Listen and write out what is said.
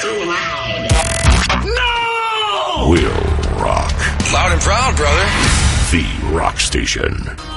too loud. No! Will rock. Loud and proud, brother. The Rock Station.